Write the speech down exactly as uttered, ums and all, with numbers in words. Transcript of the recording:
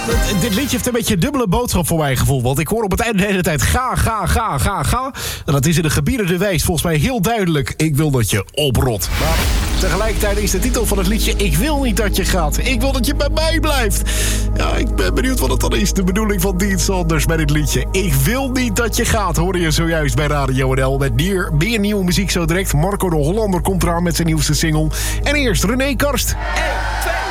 dit, dit liedje heeft een beetje een dubbele boodschap voor mijn gevoel. Want ik hoor op het einde de hele tijd ga, ga, ga, ga, ga. En dat is in de gebieden de wijs volgens mij heel duidelijk. Ik wil dat je oprot. Maar tegelijkertijd is de titel van het liedje ik wil niet dat je gaat. Ik wil dat je bij mij blijft. Ja, ik ben benieuwd wat het dan is. De bedoeling van Dean Saunders met dit liedje. Ik wil niet dat je gaat. Hoorde je zojuist bij Radio N L. Met meer, meer nieuwe muziek zo direct. Marco de Hollander komt eraan met zijn nieuwste single. En eerst René Karst.